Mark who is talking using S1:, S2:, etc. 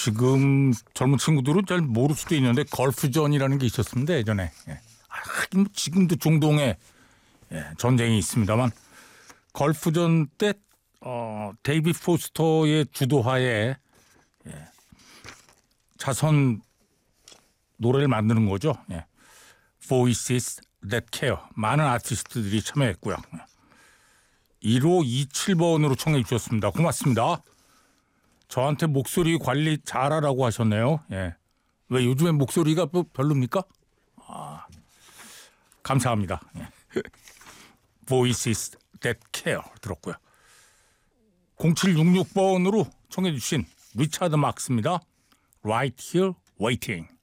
S1: 지금 젊은 친구들은 잘 모를 수도 있는데 걸프전이라는 게 있었습니다 예전에. 하긴 지금도 중동에 전쟁이 있습니다만 걸프전 때 데이비 포스터의 주도하에 자선 노래를 만드는 거죠. Voices That Care. 많은 아티스트들이 참여했고요. 1527번으로 청해 주셨습니다. 고맙습니다. 저한테 목소리 관리 잘하라고 하셨네요. 왜 요즘엔 목소리가 별로입니까? 감사합니다. Voices That Care 들었고요. 0766번으로 청해 주신 리차드 막스입니다. Right Here Waiting.